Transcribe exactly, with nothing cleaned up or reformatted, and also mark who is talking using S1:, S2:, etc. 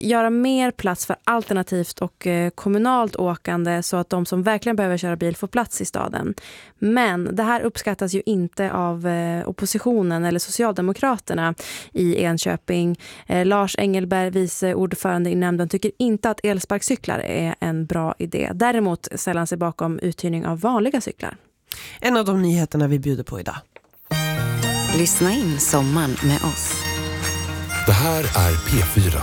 S1: göra mer plats för alternativt och eh, kommunalt åkande så att de som verkligen behöver köra bil får plats i staden. Men det här uppskattas ju inte av eh, oppositionen eller Socialdemokraterna i Enköping. Eh, Lars Engelberg, vice ordförande i nämnden, tycker inte att elsparkcyklar är en bra idé. Däremot ställer han sig bakom uthyrning av vanliga cyklar.
S2: En av de nyheterna vi bjuder på idag.
S3: Lyssna in sommaren med oss.
S4: Det här är P fyra.